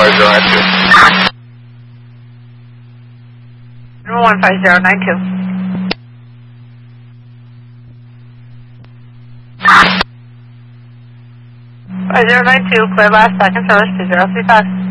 5092. Number 15092. 5092, clear last second service 2035.